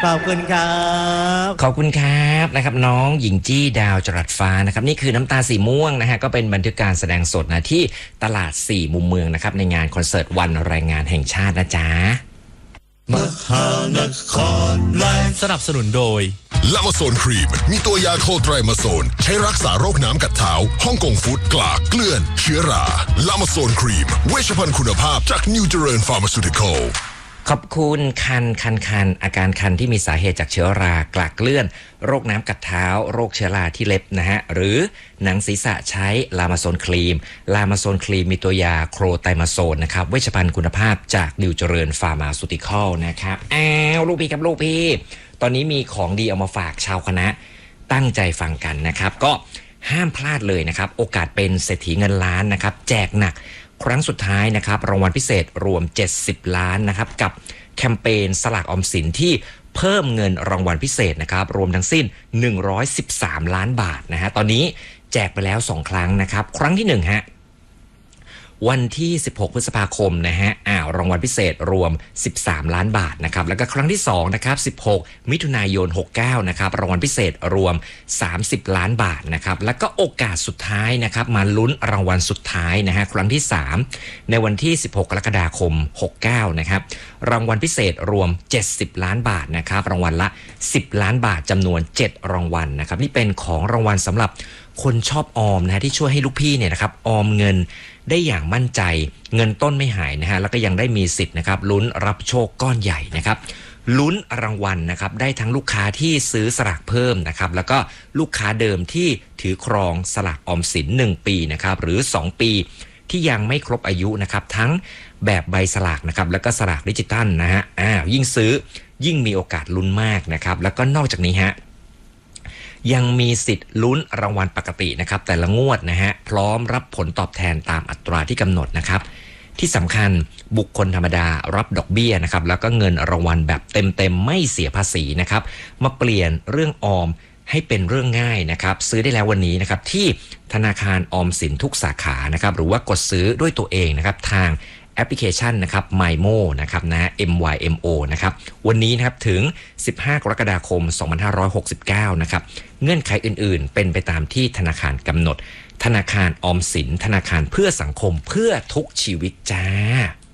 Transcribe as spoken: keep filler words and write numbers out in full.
ขอบคุณครับขอบคุณครับนะครับน้องหญิงจี้ดาวจรัสฟ้านะครับนี่คือน้ำตาสีม่วงนะฮะก็เป็นบันทึกการแสดงสดนะที่ตลาดสี่มุมเมืองนะครับในงานคอนเสิร์ตวันแรงงานแห่งชาตินะจ๊ะมหานครแรงสนับสนุนโดยลามาโซนครีมมีตัวยาโคไตรมาโซนใช้รักษาโรคน้ำกัดเท้าฮ่องกงฟุตกลากเกลื่อนเชื้อราลามาโซนครีมเวชภัณฑ์คุณภาพจากนิวเจริญฟาร์มาซูติคอลขอบคุณคันคันคันอาการคันที่มีสาเหตุจากเชื้อรากลากเกลื่อนโรคน้ำกัดเท้าโรคเชื้อราที่เล็บนะฮะหรือหนังศีรษะใช้ลามาโซนครีมลามาโซนครีมมีตัวยาโครไตมาโซนนะครับเวชภัณฑ์คุณภาพจากนิวเจริญฟาร์มาซูติคอลนะครับอ้าวลูกพี่ครับลูกพี่ตอนนี้มีของดีเอามาฝากชาวคณะตั้งใจฟังกันนะครับก็ห้ามพลาดเลยนะครับโอกาสเป็นเศรษฐีเงินล้านนะครับแจกหนักครั้งสุดท้ายนะครับรางวัลพิเศษรวมเจ็ดสิบล้านนะครับกับแคมเปญสลากออมสินที่เพิ่มเงินรางวัลพิเศษนะครับรวมทั้งสิ้นหนึ่งร้อยสิบสามล้านบาทนะฮะตอนนี้แจกไปแล้วสองครั้งนะครับครั้งที่หนึ่งฮะวันที่สิบหกพฤษภาคมนะฮะอ้าวรางวัลพิเศษรวมสิบสามล้านบาทนะครับแล้วก็ครั้งที่สองนะครับสิบหกมิถุนายนหกสิบเก้านะครับรางวัลพิเศษรวมสามสิบล้านบาทนะครับแล้วก็โอกาสสุดท้ายนะครับมาลุ้นรางวัลสุดท้ายนะฮะครั้งที่สามในวันที่สิบหกกรกฎาคมหกสิบเก้านะครับรางวัลพิเศษรวมเจ็ดสิบล้านบาทนะครับรางวัลละสิบล้านบาทจำนวนเจ็ดรางวัลนะครับนี่เป็นของรางวัลสำหรับคนชอบออมนะฮะที่ช่วยให้ลูกพี่เนี่ยนะครับออมเงินได้อย่างมั่นใจเงินต้นไม่หายนะฮะแล้วก็ยังได้มีสิทธิ์นะครับลุ้นรับโชคก้อนใหญ่นะครับลุ้นรางวัลนะครับได้ทั้งลูกค้าที่ซื้อสลากเพิ่มนะครับแล้วก็ลูกค้าเดิมที่ถือครองสลากออมสินหนึ่งปีนะครับหรือสองปีที่ยังไม่ครบอายุนะครับทั้งแบบใบสลากนะครับแล้วก็สลากดิจิตัลนะฮะอ้าวยิ่งซื้อยิ่งมีโอกาสลุ้นมากนะครับแล้วก็นอกจากนี้ฮะยังมีสิทธิ์ลุ้นรางวัลปกตินะครับแต่ละงวดนะฮะพร้อมรับผลตอบแทนตามอัตราที่กำหนดนะครับที่สำคัญบุคคลธรรมดารับดอกเบี้ยนะครับแล้วก็เงินรางวัลแบบเต็มๆไม่เสียภาษีนะครับมาเปลี่ยนเรื่องออมให้เป็นเรื่องง่ายนะครับซื้อได้แล้ววันนี้นะครับที่ธนาคารออมสินทุกสาขานะครับหรือว่ากดซื้อด้วยตัวเองนะครับทางแอปพลิเคชันนะครับ mymo นะครับนะ เอ็ม วาย เอ็ม โอ นะครับวันนี้นะครับถึงสิบห้ากรกฎาคมสองพันห้าร้อยหกสิบเก้านะครับเงื่อนไขอื่นๆเป็นไปตามที่ธนาคารกำหนดธนาคารออมสินธนาคารเพื่อสังคมเพื่อทุกชีวิตจ้า